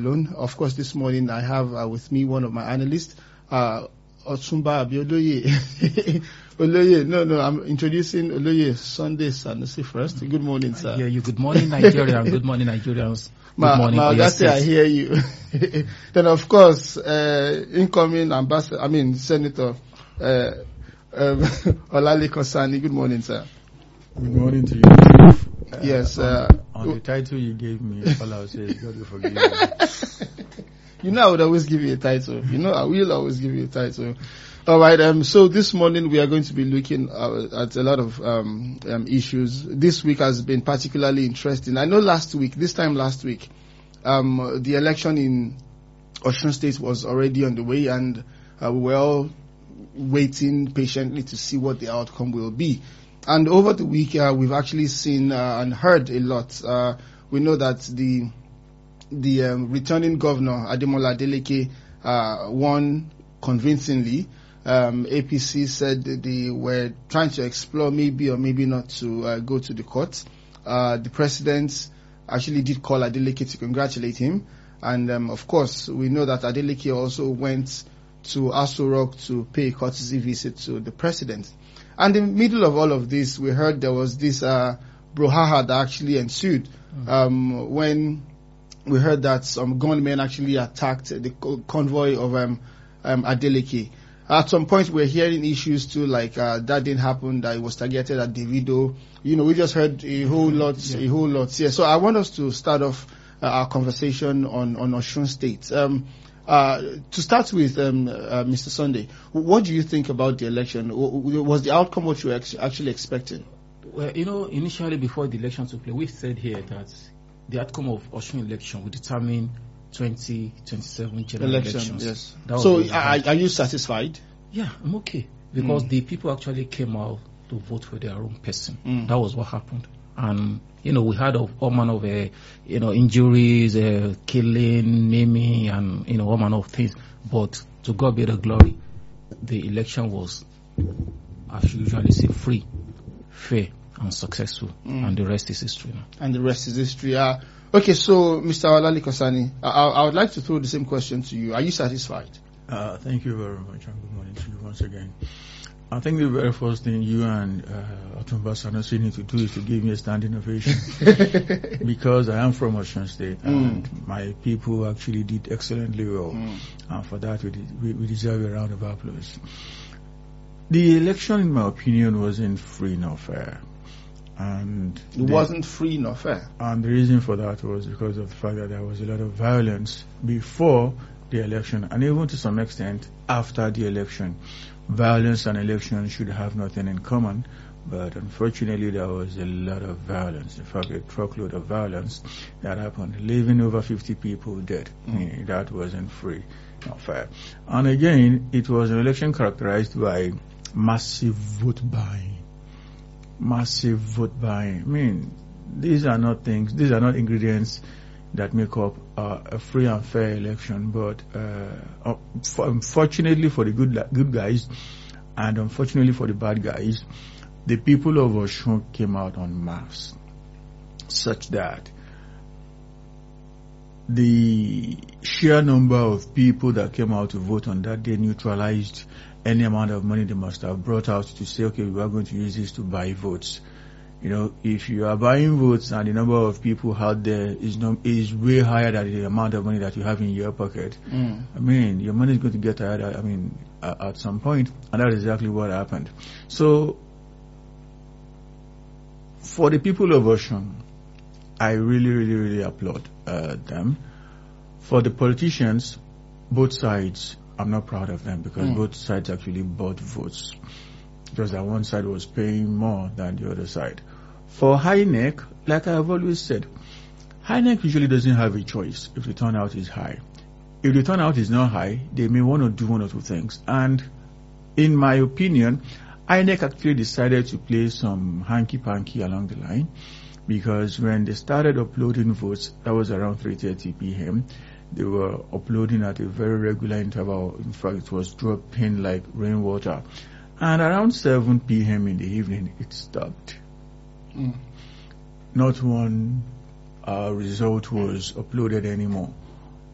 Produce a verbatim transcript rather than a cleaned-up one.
alone. Of course, this morning I have uh, with me one of my analysts, uh, Otumba Abioloye. Oloye, no, no, I'm introducing Oloye Sunday Sanusi first. Good morning, sir. I hear you. Good morning, Nigeria. Good morning, Nigerians. Good Ma, morning, Ma, Oyo say I State. hear you. Then, of course, uh, incoming ambassador, I mean, Senator uh, um, Olalekan Sani. Good morning, sir. Good morning to you, Chief. Uh, Yes. On, Uh, on the title you gave me, all I'll say is God will forgive me. You know I would always give you a title. You know I will always give you a title. All right. Um. So this morning we are going to be looking uh, at a lot of um, um issues. This week has been particularly interesting. I know last week, this time last week, um, the election in Osun State was already on the way, and uh, we were all waiting patiently to see what the outcome will be. And over the week, uh, we've actually seen uh, and heard a lot. Uh, we know that the the um, returning governor, Ademola Adeleke, uh, won convincingly. Um, A P C said they were trying to explore maybe or maybe not to uh, go to the court. Uh, the president actually did call Adeleke to congratulate him. And um, of course, we know that Adeleke also went to Aso Rock to pay a courtesy visit to the president. And in the middle of all of this, we heard there was this uh, brouhaha that actually ensued mm. um, when we heard that some gunmen actually attacked the co- convoy of um, um, Adeleke. At some point, we're hearing issues too, like uh, that didn't happen, that it was targeted at Davido. You know, we just heard a whole lot, yeah. a whole lot. Yeah. So I want us to start off uh, our conversation on on Osun State. Um, uh, to start with, um, uh, Mister Sunday, what do you think about the election? Was the outcome what you were ex- actually expecting? Well, you know, initially before the election took place, we said here that the outcome of Osun election will determine twenty twenty-seven general Election, elections. Yes. That So, are, are you satisfied? Yeah, I'm okay because Mm. the people actually came out to vote for their own person. Mm. That was what happened. And you know, we had of all manner of uh, you know injuries, uh, killing, maiming, and you know all manner of things. But to God be the glory, the election was, as you usually say, free, fair, and successful, Mm. and the rest is history now. And the rest is history. Uh, okay, so Mister Olalekan Sani, I, I would like to throw the same question to you. Are you satisfied? Uh, thank you very much, and good morning to you once again. I think the very first thing you and uh, Otumba Sanusi need to do is to give me a standing ovation because I am from Osun State and Mm. my people actually did excellently well, Mm. and for that we, did, we, we deserve a round of applause. The election, in my opinion, wasn't free nor fair. And It the, wasn't free nor fair. and the reason for that was because of the fact that there was a lot of violence before the election and even to some extent after the election. Violence and election should have nothing in common, but unfortunately there was a lot of violence. In fact, a truckload of violence that happened, leaving over fifty people dead. Mm. That wasn't free, not fair. And again, it was an election characterized by massive vote buying. Massive vote buying. I mean, these are not things, these are not ingredients that make up uh, a free and fair election, but uh, unfortunately for the good good guys and unfortunately for the bad guys, the people of Osun came out en masse, such that the sheer number of people that came out to vote on that day neutralized any amount of money they must have brought out to say, okay, we are going to use this to buy votes. You know, if you are buying votes and the number of people out there is no, is way higher than the amount of money that you have in your pocket, Mm. I mean, your money is going to get tired, I mean, at, at some point, and that is exactly what happened. So, for the people of Osun, I really, really, really applaud uh, them. For the politicians, both sides, I'm not proud of them because Mm. both sides actually bought votes. Just that one side was paying more than the other side. For I N E C, like I've always said, I N E C usually doesn't have a choice if the turnout is high. If the turnout is not high, they may want to do one or two things. And in my opinion, I N E C actually decided to play some hanky-panky along the line because when they started uploading votes, that was around three thirty p.m., they were uploading at a very regular interval. In fact, it was dropping like rainwater. And around seven p.m. in the evening, it stopped. Mm. Not one uh, result was uploaded anymore.